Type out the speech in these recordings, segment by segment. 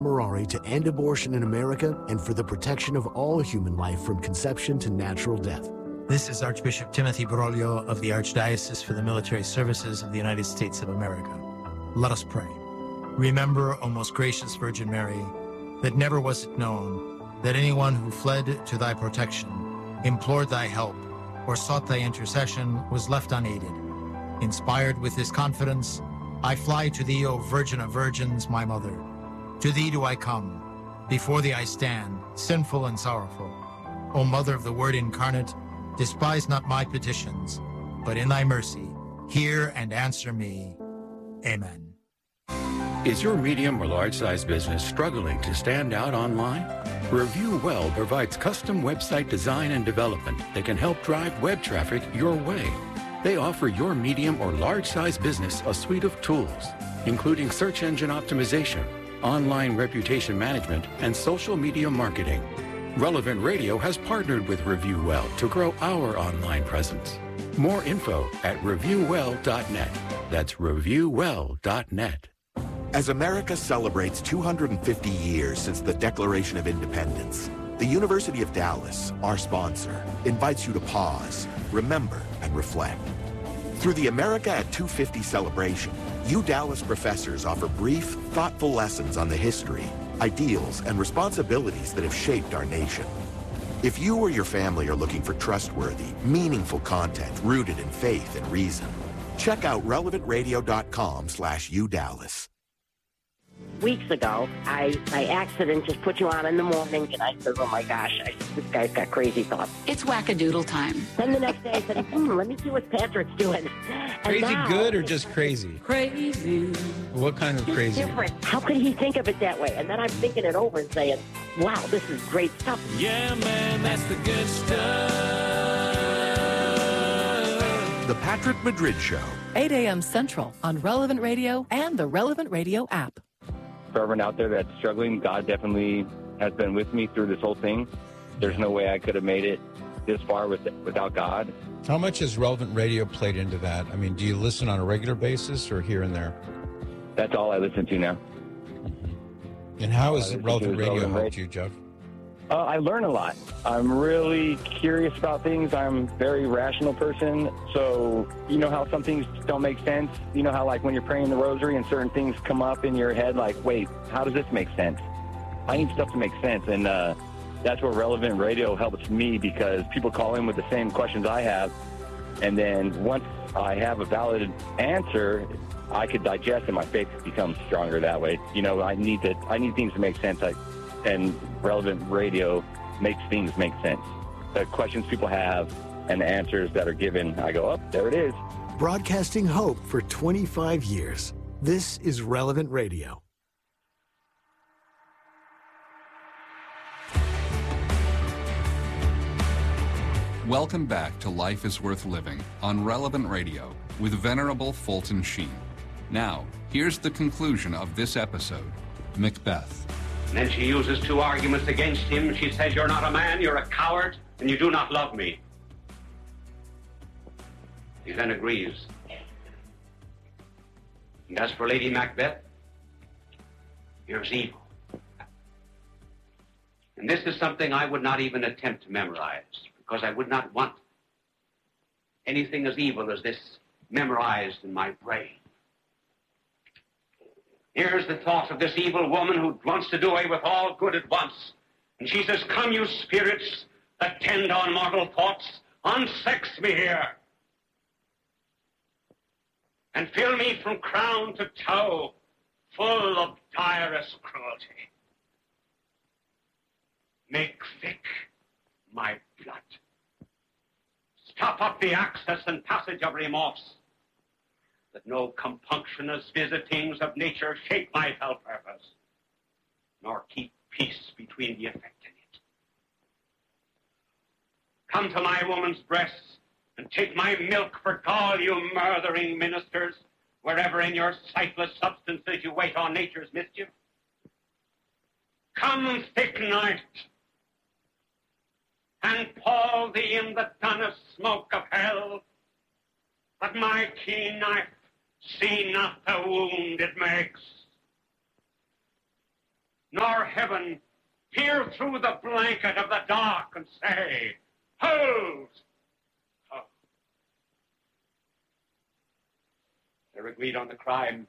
Merari to end abortion in America and for the protection of all human life from conception to natural death. This is Archbishop Timothy Broglio of the Archdiocese for the Military Services of the United States of America. Let us pray. Remember, O most gracious Virgin Mary, that never was it known that anyone who fled to thy protection, implored thy help, or sought thy intercession was left unaided. Inspired with this confidence, I fly to thee, O Virgin of Virgins, my Mother. To thee do I come. Before thee I stand, sinful and sorrowful. O Mother of the Word incarnate, despise not my petitions, but in thy mercy, hear and answer me. Amen. Is your medium or large-size business struggling to stand out online? Review Well provides custom website design and development that can help drive web traffic your way. They offer your medium or large-size business a suite of tools, including search engine optimization, online reputation management, and social media marketing. Relevant Radio has partnered with Review Well to grow our online presence. More info at reviewwell.net. That's reviewwell.net. As America celebrates 250 years since the Declaration of Independence, the University of Dallas, our sponsor, invites you to pause, remember, and reflect. Through the America at 250 celebration, UDallas professors offer brief, thoughtful lessons on the history, ideals, and responsibilities that have shaped our nation. If you or your family are looking for trustworthy, meaningful content rooted in faith and reason, check out relevantradio.com/UDallas. Weeks ago, I by accident just put you on in the morning, and I said, oh my gosh, this guy's got crazy thoughts. It's wackadoodle time. Then the next day I said, let me see what Patrick's doing. And crazy now, good or just crazy? Crazy. What kind of crazy? Different. How could he think of it that way? And then I'm thinking it over and saying, wow, this is great stuff. Yeah, man, that's the good stuff. The Patrick Madrid Show. 8 a.m. Central on Relevant Radio and the Relevant Radio app. For everyone out there that's struggling, God definitely has been with me through this whole thing. There's no way I could have made it this far without God. How much has Relevant Radio played into that? I mean, do you listen on a regular basis or here and there? That's all I listen to now. Mm-hmm. And how has Relevant Radio helped you, Jeff? I learn a lot. I'm really curious about things. I'm a very rational person. So, you know how some things don't make sense? You know how, like, when you're praying the rosary and certain things come up in your head, like, wait, how does this make sense? I need stuff to make sense. And that's where Relevant Radio helps me, because people call in with the same questions I have. And then once I have a valid answer, I could digest and my faith becomes stronger that way. You know, I need things to make sense. And Relevant Radio makes things make sense. The questions people have and the answers that are given, I go, oh, there it is. Broadcasting hope for 25 years. This is Relevant Radio. Welcome back to Life is Worth Living on Relevant Radio with Venerable Fulton Sheen. Now, here's the conclusion of this episode, Macbeth. And then she uses two arguments against him. She says, you're not a man, you're a coward, and you do not love me. He then agrees. And as for Lady Macbeth, here's evil. And this is something I would not even attempt to memorize, because I would not want anything as evil as this memorized in my brain. Here's the thought of this evil woman who wants to do away with all good at once. And she says, come, you spirits that tend on mortal thoughts, unsex me here. And fill me from crown to toe, full of direst cruelty. Make thick my blood. Stop up the access and passage of remorse, that no compunctious visitings of nature shake my fell purpose, nor keep peace between the effect and it. Come to my woman's breasts, and take my milk for gall, you murthering ministers, wherever in your sightless substances you wait on nature's mischief. Come, thick night, and pall thee in the dunnest smoke of hell, that my keen knife see not the wound it makes. nor heaven peer through the blanket of the dark and say, hold! Oh. They're agreed on the crime.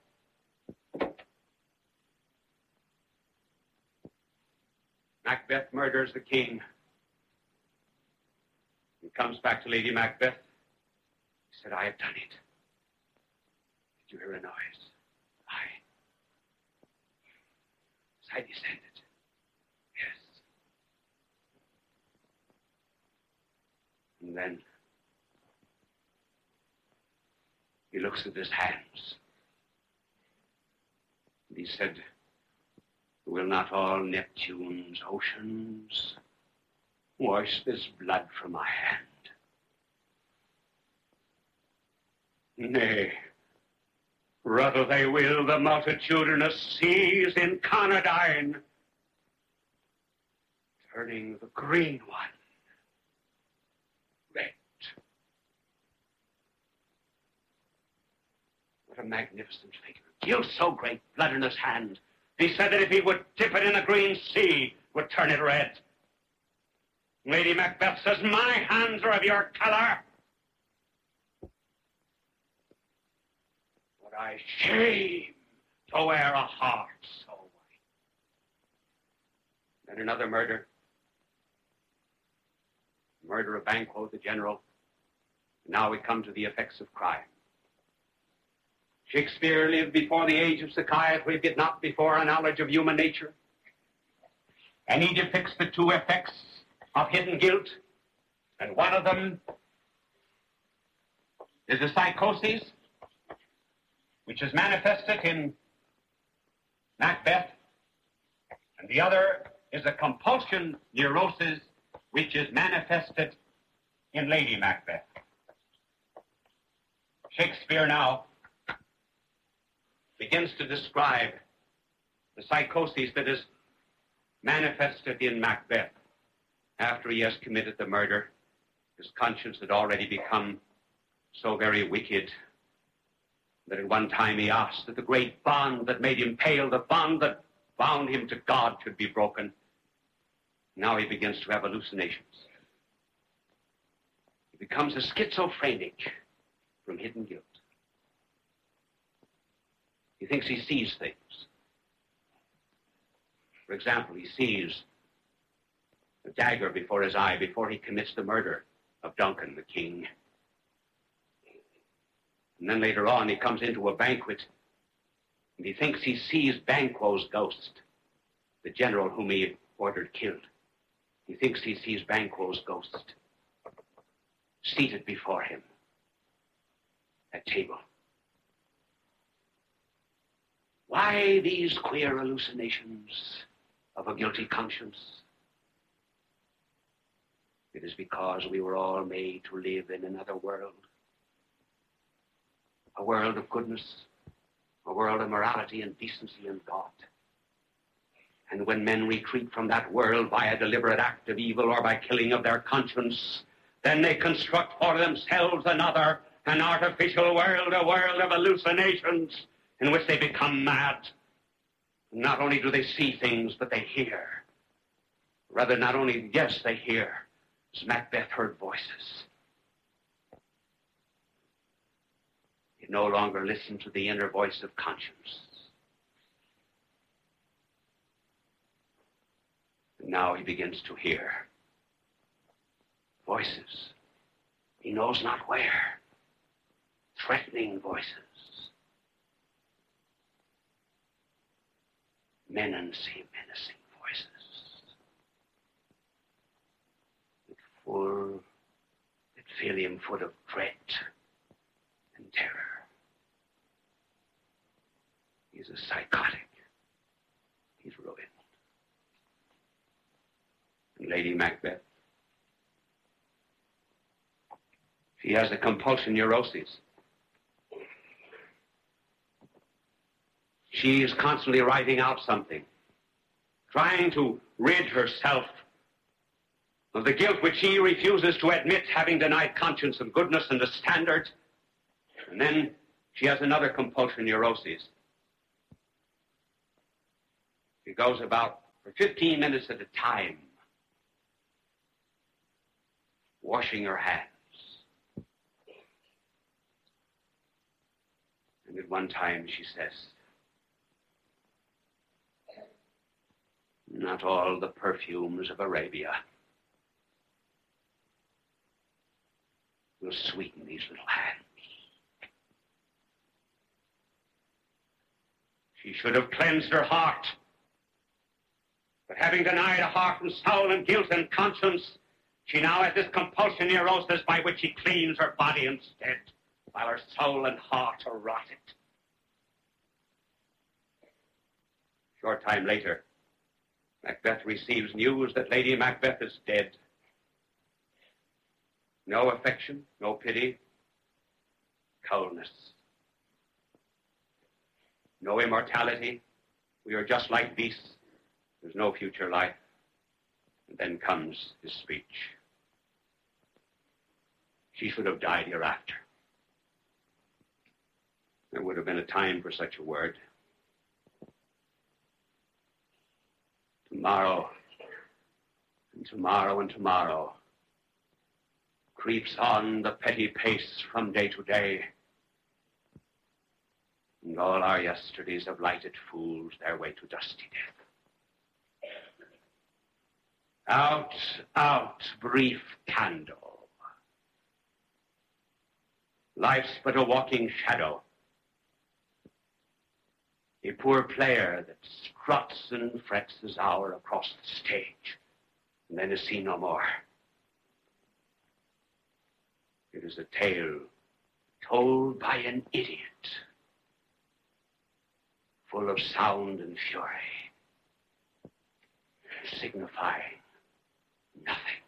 Macbeth murders the king. He comes back to Lady Macbeth. He said, I have done it. Did you hear a noise? I descended. Yes. And then he looks at his hands. And he said, will not all Neptune's oceans wash this blood from my hand? Nay. Rather they will the multitudinous seas in Conradine, turning the green one red. What a magnificent figure. Guilt so great, blood in his hand. He said that if he would dip it in the green sea, would turn it red. Lady Macbeth says, my hands are of your color. I shame to wear a heart so white. Then another murder. Murder of Banquo, the general. Now we come to the effects of crime. Shakespeare lived before the age of psychiatry, yet not before a knowledge of human nature. And he depicts the two effects of hidden guilt. And one of them is the psychosis, which is manifested in Macbeth, and the other is a compulsion neurosis, which is manifested in Lady Macbeth. Shakespeare now begins to describe the psychosis that is manifested in Macbeth. After he has committed the murder, his conscience had already become so very wicked that at one time he asked that the great bond that made him pale, the bond that bound him to God, should be broken. Now he begins to have hallucinations. He becomes a schizophrenic from hidden guilt. He thinks he sees things. For example, he sees a dagger before his eye before he commits the murder of Duncan, the king. And then later on, he comes into a banquet, and he thinks he sees Banquo's ghost, the general whom he ordered killed. He thinks he sees Banquo's ghost seated before him at table. Why these queer hallucinations of a guilty conscience? It is because we were all made to live in another world. A world of goodness, a world of morality and decency and God. And when men retreat from that world by a deliberate act of evil or by killing of their conscience, then they construct for themselves another, an artificial world, a world of hallucinations in which they become mad. Not only do they see things, but they hear. Rather, not only, yes, they hear, as Macbeth heard voices. He no longer listened to the inner voice of conscience. And now he begins to hear voices. He knows not where. Threatening voices. Menacing voices. That fill him full of dread and terror. He's a psychotic. He's ruined. And Lady Macbeth, she has a compulsion neurosis. She is constantly writing out something, trying to rid herself of the guilt which she refuses to admit, having denied conscience of goodness and the standard. And then she has another compulsion neurosis. She goes about for 15 minutes at a time, washing her hands. And at one time she says, "Not all the perfumes of Arabia will sweeten these little hands." She should have cleansed her heart. But having denied a heart and soul and guilt and conscience, she now has this compulsion neurosis by which she cleans her body instead, while her soul and heart are rotted. Short time later, Macbeth receives news that Lady Macbeth is dead. No affection, no pity, coldness. No immortality. We are just like beasts. There's no future life. And then comes his speech. She should have died hereafter. There would have been a time for such a word. Tomorrow, and tomorrow, and tomorrow creeps on the petty pace from day to day. And all our yesterdays have lighted fools their way to dusty death. Out, out, brief candle. Life's but a walking shadow. A poor player that struts and frets his hour across the stage, and then is seen no more. It is a tale told by an idiot, full of sound and fury, signifying nothing.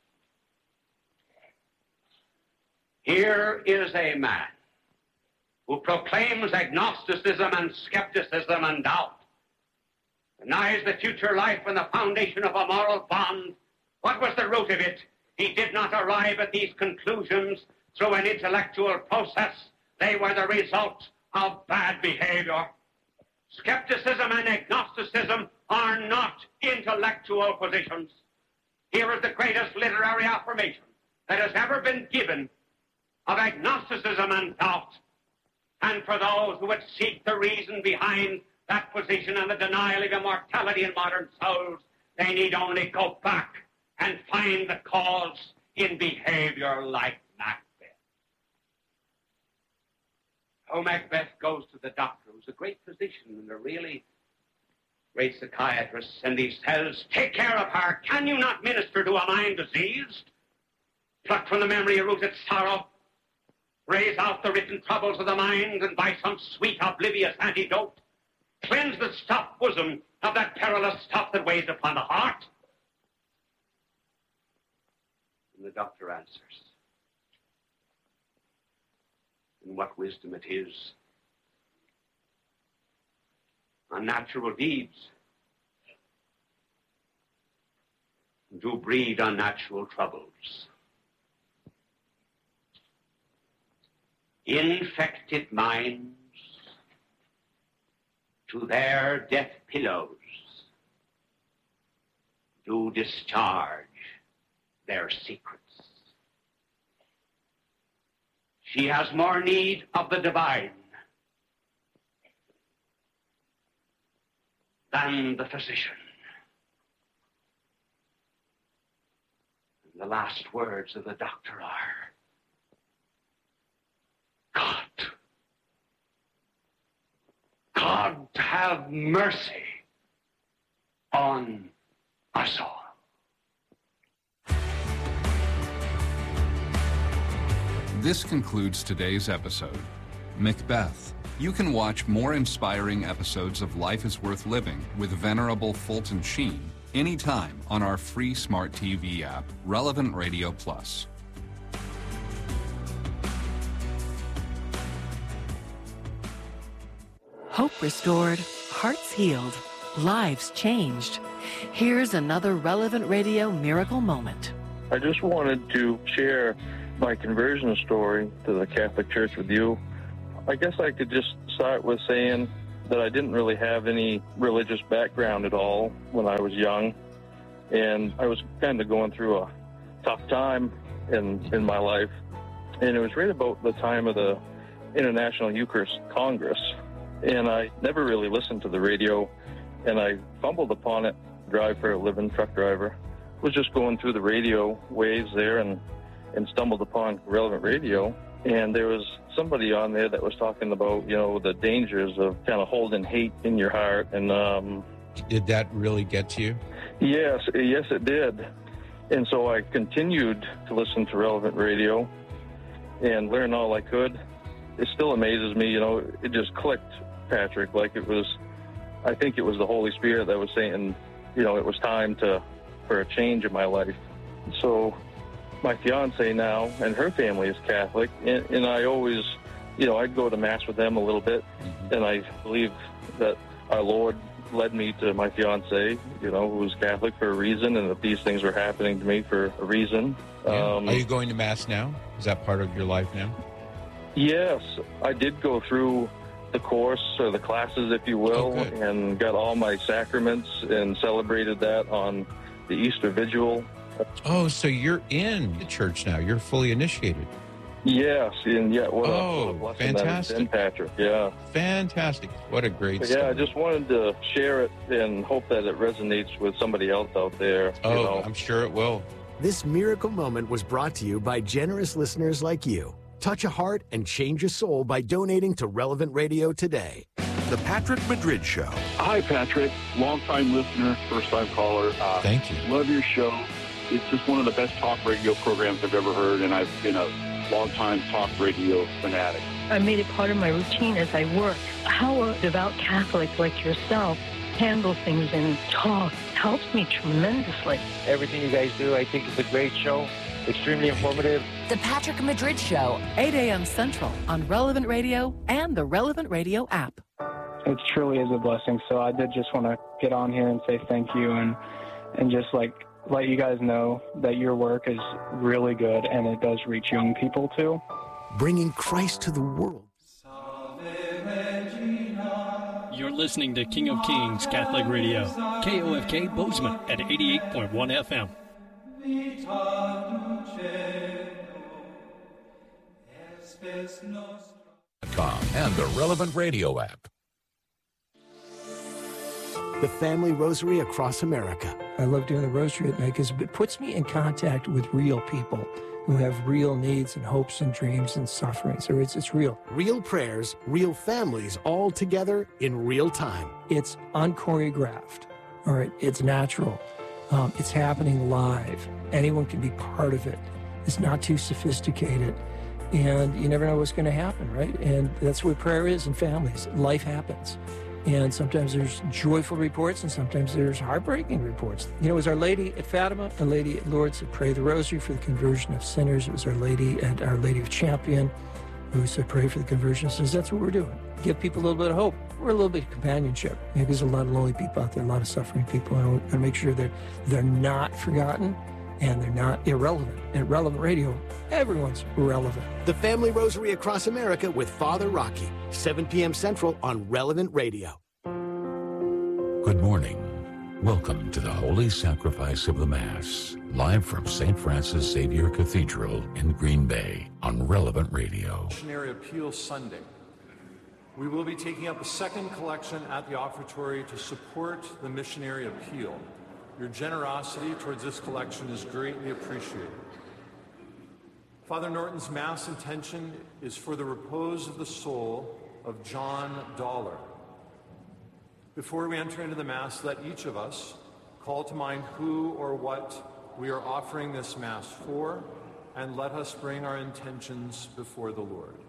Here is a man who proclaims agnosticism and skepticism and doubt, denies the future life and the foundation of a moral bond. What was the root of it? He did not arrive at these conclusions through an intellectual process. They were the result of bad behavior. Skepticism and agnosticism are not intellectual positions. Here is the greatest literary affirmation that has ever been given of agnosticism and doubt. And for those who would seek the reason behind that position and the denial of immortality in modern souls, they need only go back and find the cause in behavior like Macbeth. Oh, Macbeth goes to the doctor, who's a great physician and a really great psychiatrist, and he says, "Take care of her. Can you not minister to a mind diseased? Pluck from the memory a rooted sorrow. Raise out the written troubles of the mind, and by some sweet, oblivious antidote, cleanse the stuffed bosom of that perilous stuff that weighs upon the heart." And the doctor answers, and what wisdom it is. Unnatural deeds do breed unnatural troubles. Infected minds to their death pillows do discharge their secrets. She has more need of the divine than the physician. And the last words of the doctor are, God have mercy on us all. This concludes today's episode. Macbeth. You can watch more inspiring episodes of Life is Worth Living with Venerable Fulton Sheen anytime on our free smart TV app, Relevant Radio Plus. Hope restored, hearts healed, lives changed. Here's another Relevant Radio miracle moment. I just wanted to share my conversion story to the Catholic Church with you. I guess I could just start with saying that I didn't really have any religious background at all when I was young, and I was kind of going through a tough time in my life. And it was right about the time of the International Eucharist Congress, and I never really listened to the radio, and I fumbled upon it. Drive for a living, truck driver. Was just going through the radio waves there and stumbled upon Relevant Radio, and there was somebody on there that was talking about, the dangers of kind of holding hate in your heart. And did that really get to you? Yes, it did. And so I continued to listen to Relevant Radio and learn all I could. It still amazes me, it just clicked, Patrick, like I think it was the Holy Spirit that was saying, it was time for a change in my life. So my fiance now and her family is Catholic, and I always, I'd go to Mass with them a little bit, and I believe that our Lord led me to my fiance, who was Catholic for a reason, and that these things were happening to me for a reason. Yeah. Are you going to Mass now? Is that part of your life now? Yes, I did go through the course or the classes, if you will, and got all my sacraments and celebrated that on the Easter Vigil. Oh, so you're in the church now. You're fully initiated. Yes, and what a blessing fantastic. that has been, Patrick. Yeah. Fantastic. What a great story. Yeah, I just wanted to share it and hope that it resonates with somebody else out there. Oh, I'm sure it will. This miracle moment was brought to you by generous listeners like you. Touch a heart and change a soul by donating to Relevant Radio today. The Patrick Madrid Show. Hi, Patrick. Long-time listener, first-time caller. Thank you. Love your show. It's just one of the best talk radio programs I've ever heard, and I've been a long-time talk radio fanatic. I made it part of my routine as I work. How a devout Catholic like yourself handle things and talk helps me tremendously. Everything you guys do, I think it's a great show. Extremely informative. The Patrick Madrid Show, 8 a.m. Central on Relevant Radio and the Relevant Radio app. It truly is a blessing. So I did just want to get on here and say thank you and just let you guys know that your work is really good and it does reach young people too. Bringing Christ to the world. You're listening to King of Kings Catholic Radio, KOFK Bozeman at 88.1 FM. And the Relevant Radio app. The Family Rosary across America. I love doing the rosary at night because it puts me in contact with real people who have real needs and hopes and dreams and suffering. So it's real. Real prayers, real families, all together in real time. It's unchoreographed. All right, it's natural. It's happening live. Anyone can be part of it. It's not too sophisticated. And you never know what's going to happen, right? And that's what prayer is in families. Life happens. And sometimes there's joyful reports and sometimes there's heartbreaking reports. It was Our Lady at Fatima, Our Lady at Lourdes that prayed the rosary for the conversion of sinners. It was Our Lady at Our Lady of Champion who said pray for the conversion of sinners. That's what we're doing. Give people a little bit of hope. We're a little bit of companionship. There's a lot of lonely people out there, a lot of suffering people. And I want to make sure that they're not forgotten and they're not irrelevant. At Relevant Radio, everyone's relevant. The Family Rosary across America with Father Rocky, 7 p.m. Central on Relevant Radio. Good morning. Welcome to the Holy Sacrifice of the Mass, live from St. Francis Xavier Cathedral in Green Bay on Relevant Radio. Missionary Appeal Sunday. We will be taking up a second collection at the offertory to support the missionary appeal. Your generosity towards this collection is greatly appreciated. Father Norton's Mass intention is for the repose of the soul of John Dollar. Before we enter into the Mass, let each of us call to mind who or what we are offering this Mass for, and let us bring our intentions before the Lord.